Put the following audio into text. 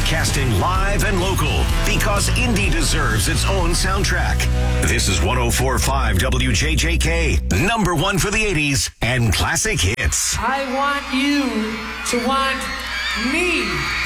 broadcasting live and local because indie deserves its own soundtrack. This is 104.5 WJJK, number one for the 80s and classic hits. I want you to want me.